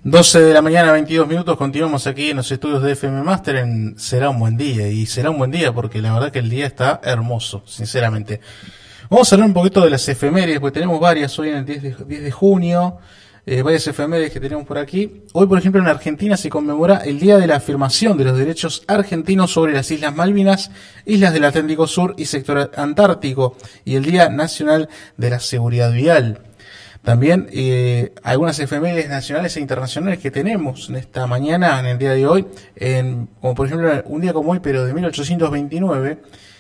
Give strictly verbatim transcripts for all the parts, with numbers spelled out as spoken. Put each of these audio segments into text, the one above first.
doce de la mañana, veintidós minutos, continuamos aquí en los estudios de F M Master en Será un buen día, y será un buen día porque la verdad que el día está hermoso, sinceramente. Vamos a hablar un poquito de las efemérides, porque tenemos varias hoy en el diez de junio, eh, varias efemérides que tenemos por aquí. Hoy, por ejemplo, en Argentina se conmemora el Día de la Afirmación de los Derechos Argentinos sobre las Islas Malvinas, Islas del Atlántico Sur y Sector Antártico, y el Día Nacional de la Seguridad Vial. También eh, algunas efemérides nacionales e internacionales que tenemos en esta mañana, en el día de hoy, en, como por ejemplo un día como hoy, pero de mil ochocientos veintinueve,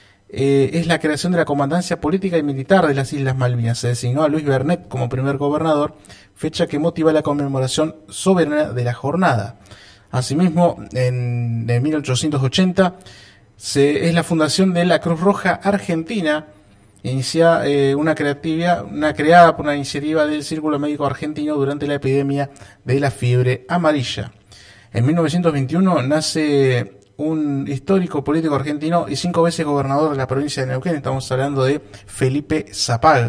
eh, es la creación de la Comandancia Política y Militar de las Islas Malvinas. Se designó a Luis Bernet como primer gobernador, fecha que motiva la conmemoración soberana de la jornada. Asimismo, en, en mil ochocientos ochenta se, es la fundación de la Cruz Roja Argentina, inicia eh, una creatividad, una creada por una iniciativa del Círculo Médico Argentino durante la epidemia de la fiebre amarilla. En mil novecientos veintiuno nace un histórico político argentino y cinco veces gobernador de la provincia de Neuquén. Estamos hablando de Felipe Zapag.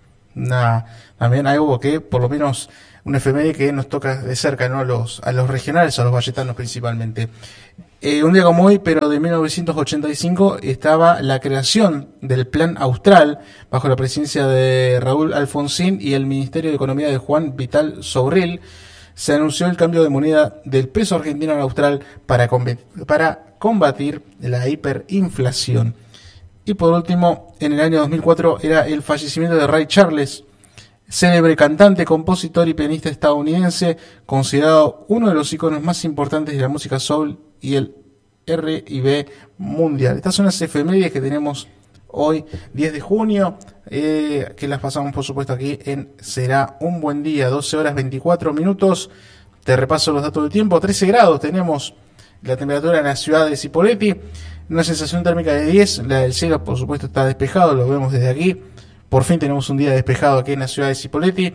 Una, también algo que, por lo menos, una efeméride que nos toca de cerca, ¿no? a los, a los regionales, a los valletanos principalmente. Eh, un día como hoy, pero de mil novecientos ochenta y cinco, estaba la creación del Plan Austral bajo la presidencia de Raúl Alfonsín y el Ministerio de Economía de Juan Vital Sobril. Se anunció el cambio de moneda del peso argentino al austral para, para combatir la hiperinflación. Y por último, en el año dos mil cuatro era el fallecimiento de Ray Charles, célebre cantante, compositor y pianista estadounidense, considerado uno de los íconos más importantes de la música soul y el R y B mundial. Estas son las efemérides que tenemos hoy, diez de junio, eh, que las pasamos por supuesto aquí en Será un buen día, doce horas veinticuatro minutos. Te repaso los datos del tiempo. Trece grados tenemos la temperatura en la ciudad de Cipolletti, una sensación térmica de diez, la del cielo por supuesto está despejado, lo vemos desde aquí. Por fin tenemos un día despejado aquí en la ciudad de Cipolletti.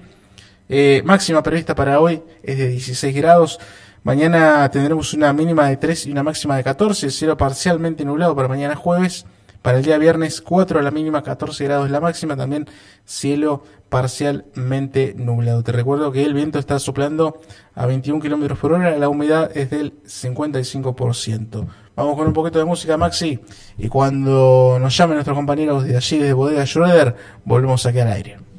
Eh, máxima prevista para hoy es de dieciséis grados. Mañana tendremos una mínima de tres y una máxima de catorce. Cielo parcialmente nublado para mañana jueves. Para el día viernes, cuatro la mínima, catorce grados la máxima. También cielo parcialmente nublado. Te recuerdo que el viento está soplando a veintiún kilómetros por hora. La humedad es del cincuenta y cinco por ciento. Vamos con un poquito de música, Maxi. Y cuando nos llamen nuestros compañeros de allí, desde Bodega Schroeder, volvemos aquí al aire.